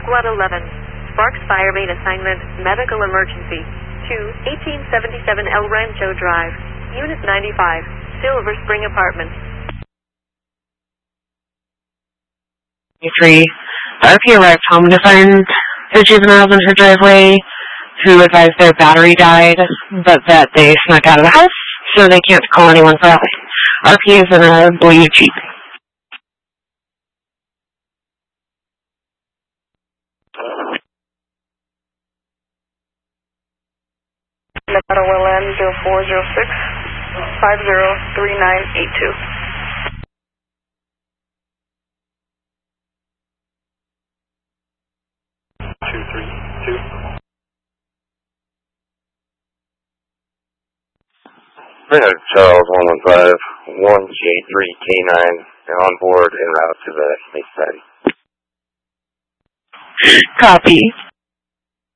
Squad 11. Sparks Fire Main Assignment, Medical Emergency. To 1877 El Rancho Drive. Unit 95. Silver Spring Apartments. 3. RP arrived home to find the juveniles in her driveway who advised their battery died, but that they snuck out of the house, so they can't call anyone for help. RP is in a blue Jeep. Nevada WLN 0406 503982. Charles 115 1J3K9 on board en route to the Lakeside. Copy.